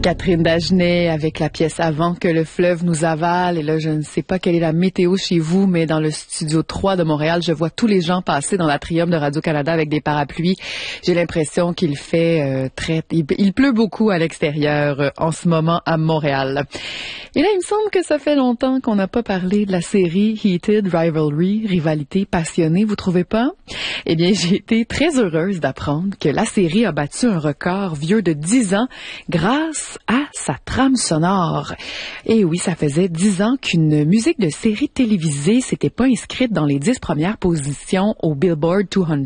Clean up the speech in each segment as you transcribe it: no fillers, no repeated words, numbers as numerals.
Catherine Dagenet avec la pièce Avant que le fleuve nous avale. Et là, je ne sais pas quelle est la météo chez vous, mais dans le studio 3 de Montréal, je vois tous les gens passer dans l'atrium de Radio-Canada avec des parapluies. J'ai l'impression qu'il fait il pleut beaucoup à l'extérieur en ce moment à Montréal. Et là, il me semble que ça fait longtemps qu'on n'a pas parlé de la série Heated Rivalry, rivalité passionnée, vous trouvez pas? Eh bien, j'ai été très heureuse d'apprendre que la série a battu un record vieux de 10 ans grâce à sa trame sonore. Et oui, ça faisait 10 ans qu'une musique de série télévisée s'était pas inscrite dans les 10 premières positions au Billboard 200,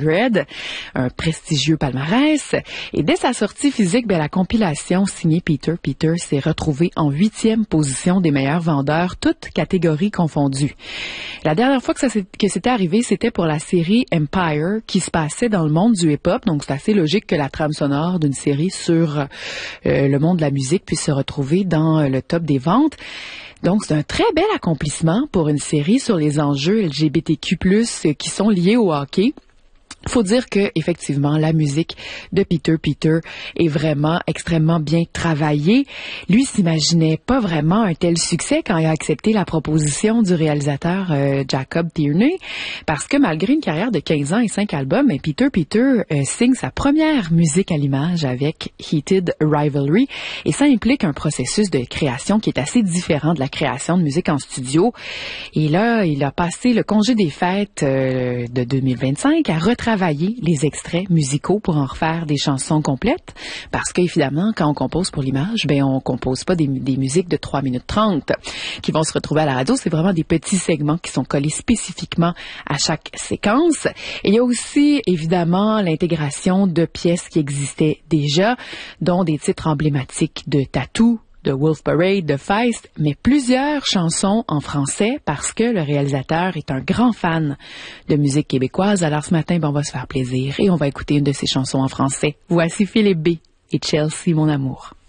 un prestigieux palmarès. Et dès sa sortie physique, la compilation signée Peter Peter s'est retrouvée en 8e position des meilleurs vendeurs, toutes catégories confondues. La dernière fois que c'était arrivé, c'était pour la série Empire, qui se passait dans le monde du hip-hop. Donc, c'est assez logique que la trame sonore d'une série sur le monde de la musique puisse se retrouver dans le top des ventes. Donc, c'est un très bel accomplissement pour une série sur les enjeux LGBTQ+, qui sont liés au hockey. Faut dire que effectivement la musique de Peter Peter est vraiment extrêmement bien travaillée. Lui s'imaginait pas vraiment un tel succès quand il a accepté la proposition du réalisateur Jacob Tierney, parce que malgré une carrière de 15 ans et 5 albums, Peter Peter signe sa première musique à l'image avec Heated Rivalry, et ça implique un processus de création qui est assez différent de la création de musique en studio. Et là, il a passé le congé des fêtes de 2025 à retravailler les extraits musicaux pour en refaire des chansons complètes, parce qu'évidemment, quand on compose pour l'image, on compose pas des musiques de 3 minutes 30 qui vont se retrouver à la radio. C'est vraiment des petits segments qui sont collés spécifiquement à chaque séquence. Et il y a aussi, évidemment, l'intégration de pièces qui existaient déjà, dont des titres emblématiques de Tattoo, de Wolf Parade, de Feist, mais plusieurs chansons en français parce que le réalisateur est un grand fan de musique québécoise. Alors ce matin, on va se faire plaisir et on va écouter une de ses chansons en français. Voici Philippe B. et Chelsea, mon amour.